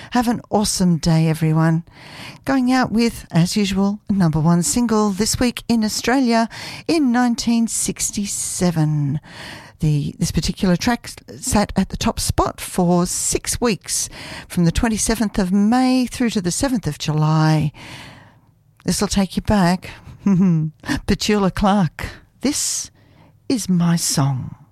Have an awesome day, everyone. Going out with, as usual, a number one single this week in Australia in 1967. This particular track sat at the top spot for 6 weeks, from the 27th of May through to the 7th of July. This will take you back. Petula Clark. This is my song.